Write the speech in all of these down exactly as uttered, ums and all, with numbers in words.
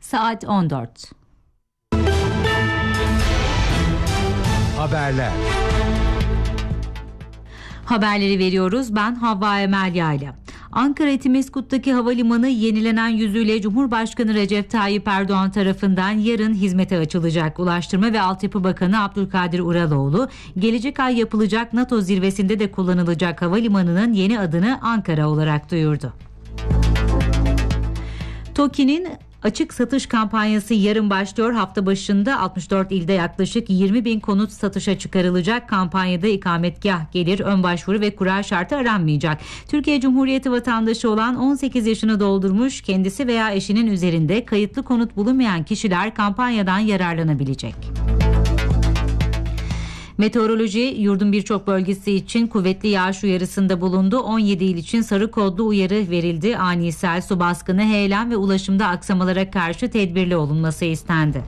saat on dört. Haberler. Haberleri veriyoruz. Ben Havva Emel Yayla. Ankara Etimeskut'taki havalimanı yenilenen yüzüyle Cumhurbaşkanı Recep Tayyip Erdoğan tarafından yarın hizmete açılacak. Ulaştırma ve Altyapı Bakanı Abdülkadir Uraloğlu, gelecek ay yapılacak NATO zirvesinde de kullanılacak havalimanının yeni adını Ankara olarak duyurdu. TOKİ'nin açık satış kampanyası yarın başlıyor. Hafta başında altmış dört ilde yaklaşık yirmi bin konut satışa çıkarılacak. Kampanyada ikametgah, gelir, ön başvuru ve kura şartı aranmayacak. Türkiye Cumhuriyeti vatandaşı olan on sekiz yaşını doldurmuş, kendisi veya eşinin üzerinde kayıtlı konut bulunmayan kişiler kampanyadan yararlanabilecek. Meteoroloji yurdun birçok bölgesi için kuvvetli yağış uyarısında bulundu. on yedi il için sarı kodlu uyarı verildi. Ani sel, su baskını, heyelan ve ulaşımda aksamalara karşı tedbirli olunması istendi.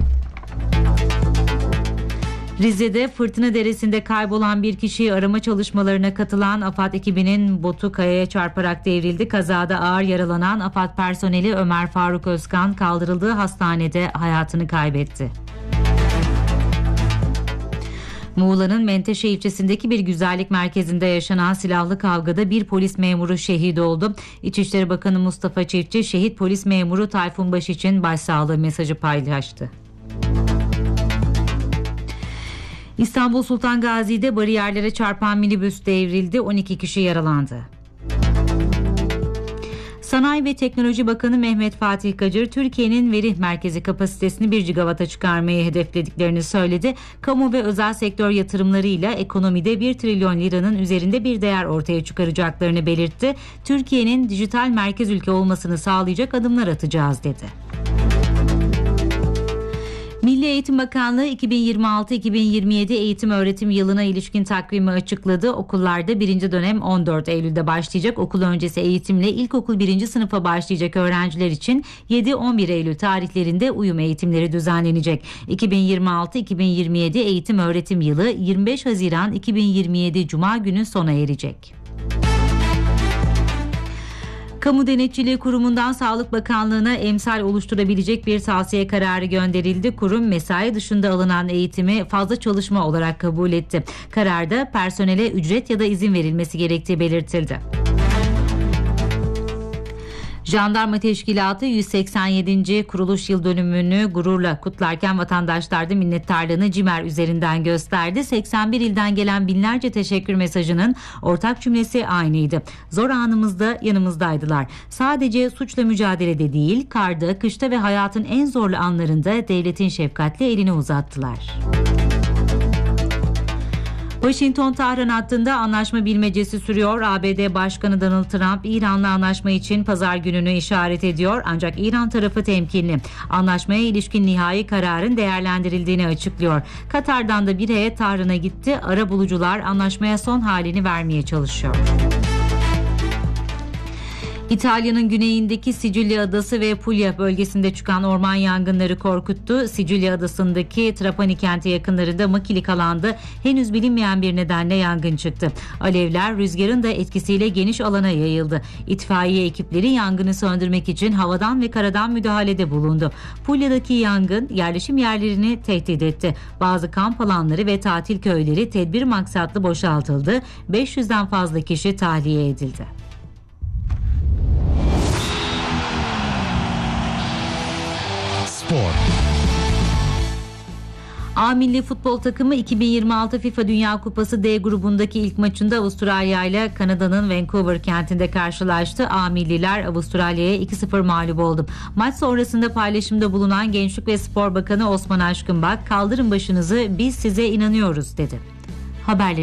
Rize'de Fırtına Deresi'nde kaybolan bir kişiyi arama çalışmalarına katılan AFAD ekibinin botu kayaya çarparak devrildi. Kazada ağır yaralanan AFAD personeli Ömer Faruk Özkan kaldırıldığı hastanede hayatını kaybetti. Muğla'nın Menteşe ilçesindeki bir güzellik merkezinde yaşanan silahlı kavgada bir polis memuru şehit oldu. İçişleri Bakanı Mustafa Çiftçi, şehit polis memuru Tayfun Baş için başsağlığı mesajı paylaştı. İstanbul Sultan Gazi'de bariyerlere çarpan minibüs devrildi, on iki kişi yaralandı. Sanayi ve Teknoloji Bakanı Mehmet Fatih Kacır, Türkiye'nin veri merkezi kapasitesini bir gigawata çıkarmayı hedeflediklerini söyledi. Kamu ve özel sektör yatırımlarıyla ekonomide bir trilyon liranın üzerinde bir değer ortaya çıkaracaklarını belirtti. Türkiye'nin dijital merkez ülke olmasını sağlayacak adımlar atacağız dedi. Milli Eğitim Bakanlığı iki bin yirmi altı iki bin yirmi yedi eğitim öğretim yılına ilişkin takvimi açıkladı. Okullarda birinci dönem on dört Eylül'de başlayacak. Okul öncesi eğitimle ilkokul birinci sınıfa başlayacak öğrenciler için yedi on bir Eylül tarihlerinde uyum eğitimleri düzenlenecek. iki bin yirmi altı iki bin yirmi yedi eğitim öğretim yılı yirmi beş Haziran iki bin yirmi yedi Cuma günü sona erecek. Kamu Denetçiliği Kurumu'ndan Sağlık Bakanlığı'na emsal oluşturabilecek bir tavsiye kararı gönderildi. Kurum mesai dışında alınan eğitimi fazla çalışma olarak kabul etti. Kararda personele ücret ya da izin verilmesi gerektiği belirtildi. Jandarma Teşkilatı yüz seksen yedinci kuruluş yıl dönümünü gururla kutlarken vatandaşlar da minnettarlığını CİMER üzerinden gösterdi. seksen bir ilden gelen binlerce teşekkür mesajının ortak cümlesi aynıydı. Zor anımızda yanımızdaydılar. Sadece suçla mücadelede değil, karda, kışta ve hayatın en zorlu anlarında devletin şefkatle elini uzattılar. Washington-Tahran hattında anlaşma bilmecesi sürüyor. A B D Başkanı Donald Trump, İran'la anlaşma için pazar gününü işaret ediyor. Ancak İran tarafı temkinli. Anlaşmaya ilişkin nihai kararın değerlendirildiğini açıklıyor. Katar'dan da bir heyet Tahran'a gitti. Arabulucular anlaşmaya son halini vermeye çalışıyor. İtalya'nın güneyindeki Sicilya Adası ve Puglia bölgesinde çıkan orman yangınları korkuttu. Sicilya Adası'ndaki Trapani kenti yakınlarında makilik alanda henüz bilinmeyen bir nedenle yangın çıktı. Alevler rüzgarın da etkisiyle geniş alana yayıldı. İtfaiye ekipleri yangını söndürmek için havadan ve karadan müdahalede bulundu. Puglia'daki yangın yerleşim yerlerini tehdit etti. Bazı kamp alanları ve tatil köyleri tedbir maksatlı boşaltıldı. beş yüzden fazla kişi tahliye edildi. Spor. A milli futbol takımı iki bin yirmi altı FIFA Dünya Kupası D grubundaki ilk maçında Avustralya ile Kanada'nın Vancouver kentinde karşılaştı. A milliler Avustralya'ya iki sıfır mağlup oldu. Maç sonrasında paylaşımda bulunan Gençlik ve Spor Bakanı Osman Aşkınbak, "Kaldırın başınızı, biz size inanıyoruz" dedi. Haberleri